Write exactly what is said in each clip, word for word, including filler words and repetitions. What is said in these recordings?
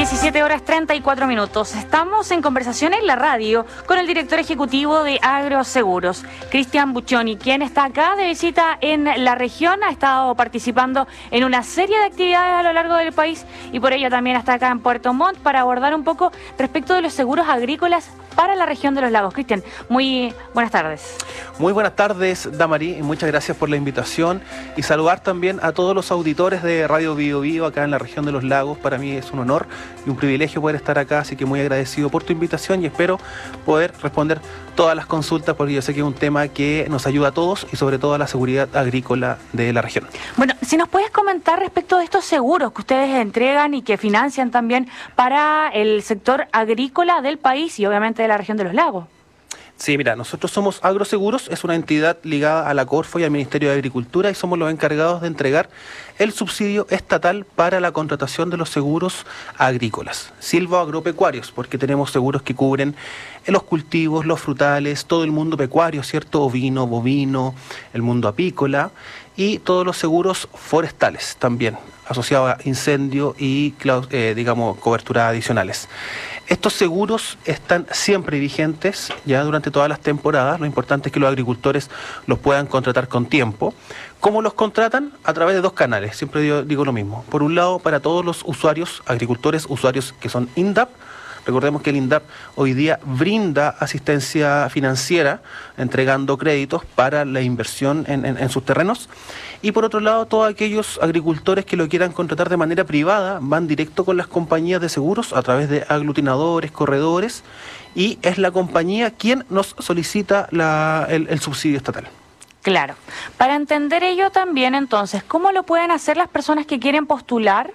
diecisiete horas treinta y cuatro minutos. Estamos en conversación en la radio con el director ejecutivo de Agroseguros, Cristian Buccioni, quien está acá de visita en la región, ha estado participando en una serie de actividades a lo largo del país y por ello también está acá en Puerto Montt para abordar un poco respecto de los seguros agrícolas para la región de los lagos. Cristian, muy buenas tardes. Muy buenas tardes, Damari, y muchas gracias por la invitación y saludar también a todos los auditores de Radio Bio Bio acá en la región de los lagos. Para mí es un honor y un privilegio poder estar acá, así que muy agradecido por tu invitación y espero poder responder todas las consultas porque yo sé que es un tema que nos ayuda a todos y sobre todo a la seguridad agrícola de la región. Bueno, si nos puedes comentar respecto de estos seguros que ustedes entregan y que financian también para el sector agrícola del país y obviamente de la región de los lagos. Sí, mira, nosotros somos Agroseguros, es una entidad ligada a la Corfo y al Ministerio de Agricultura y somos los encargados de entregar el subsidio estatal para la contratación de los seguros agrícolas, silvoagropecuarios, porque tenemos seguros que cubren los cultivos, los frutales, todo el mundo pecuario, ¿cierto? Ovino, bovino, el mundo apícola y todos los seguros forestales también, asociados a incendio y, eh, digamos, coberturas adicionales. Estos seguros están siempre vigentes, ya durante todas las temporadas. Lo importante es que los agricultores los puedan contratar con tiempo. ¿Cómo los contratan? A través de dos canales, siempre digo, digo lo mismo. Por un lado, para todos los usuarios, agricultores, usuarios que son INDAP. Recordemos que el INDAP hoy día brinda asistencia financiera, entregando créditos para la inversión en, en, en sus terrenos. Y por otro lado, todos aquellos agricultores que lo quieran contratar de manera privada van directo con las compañías de seguros a través de aglutinadores, corredores, y es la compañía quien nos solicita la, el, el subsidio estatal. Claro. Para entender ello también, entonces, ¿cómo lo pueden hacer las personas que quieren postular?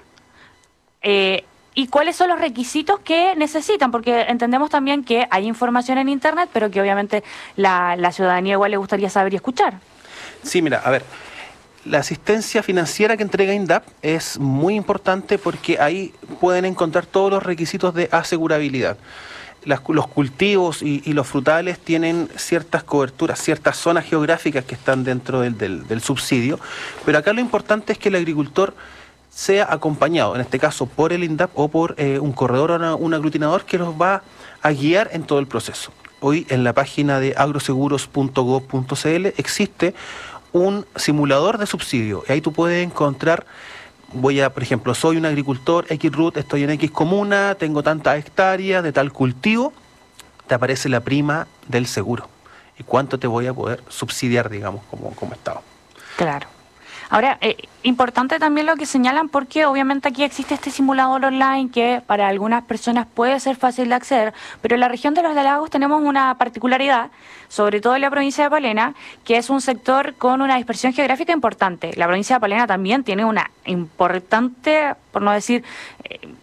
Eh, ¿Y cuáles son los requisitos que necesitan? Porque entendemos también que hay información en Internet, pero que obviamente la, la ciudadanía igual le gustaría saber y escuchar. Sí, mira, a ver, la asistencia financiera que entrega INDAP es muy importante porque ahí pueden encontrar todos los requisitos de asegurabilidad. Las, los cultivos y, y los frutales tienen ciertas coberturas, ciertas zonas geográficas que están dentro del, del, del subsidio, pero acá lo importante es que el agricultor sea acompañado, en este caso por el INDAP o por eh, un corredor o una, un aglutinador que los va a guiar en todo el proceso. Hoy en la página de agroseguros punto gob punto cl existe un simulador de subsidio y ahí tú puedes encontrar, voy a, por ejemplo, soy un agricultor X RUT, estoy en X comuna, tengo tantas hectáreas de tal cultivo, te aparece la prima del seguro y cuánto te voy a poder subsidiar, digamos, como, como Estado. Claro. Ahora, eh, importante también lo que señalan porque obviamente aquí existe este simulador online que para algunas personas puede ser fácil de acceder, pero en la región de los lagos tenemos una particularidad, sobre todo en la provincia de Palena, que es un sector con una dispersión geográfica importante. La provincia de Palena también tiene una importante, por no decir, eh,